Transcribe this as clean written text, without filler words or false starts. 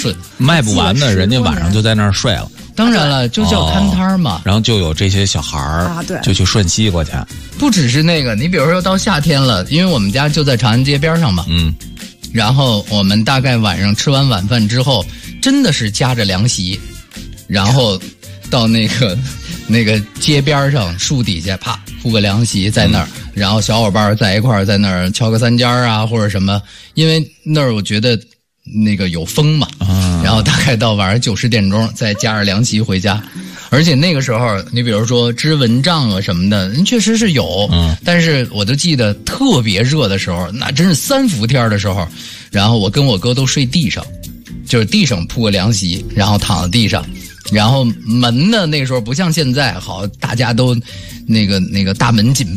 顺。 卖不完的，人家晚上就在那儿睡了。 当然了，就叫摊摊嘛。 然后就有这些小孩儿就去顺西瓜去。 不只是那个，你比如说到夏天了，因为我们家就在长安街边上嘛。然后我们大概晚上吃完晚饭之后，真的是夹着凉席，然后到那个街边上树底下，啪铺个凉席在那儿，然后小伙伴在一块儿在那儿敲个三尖啊或者什么，因为那儿我觉得那个有风嘛，然后大概到晚上9、10点钟再夹着凉席回家。而且那个时候你比如说织蚊帐啊什么的确实是有，但是我就记得特别热的时候，那真是3伏天的时候，然后我跟我哥都睡地上，就是地上铺个凉席，然后躺在地上，然后门呢那个时候不像现在好，大家都那个大门紧闭。